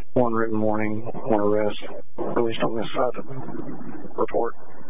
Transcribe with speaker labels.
Speaker 1: One written warning, one arrest, released on this side of the report.